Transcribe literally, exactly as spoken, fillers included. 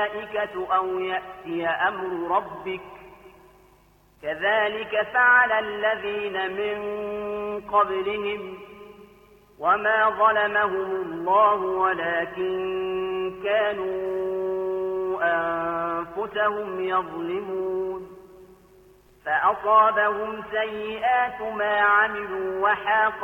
أو يأتي أمر ربك كذلك فعل الذين من قبلهم وما ظلمهم الله ولكن كانوا أنفسهم يظلمون فأصابهم سيئات ما عملوا وحاق